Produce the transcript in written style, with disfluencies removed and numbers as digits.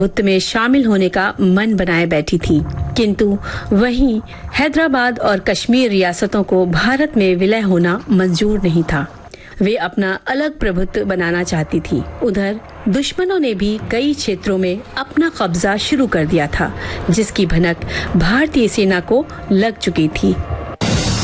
युद्ध में शामिल होने का मन बनाए बैठी थी, किंतु वहीं हैदराबाद और कश्मीर रियासतों को भारत में विलय होना मंजूर नहीं था। वे अपना अलग प्रभुत्व बनाना चाहती थी। उधर दुश्मनों ने भी कई क्षेत्रों में अपना कब्जा शुरू कर दिया था, जिसकी भनक भारतीय सेना को लग चुकी थी।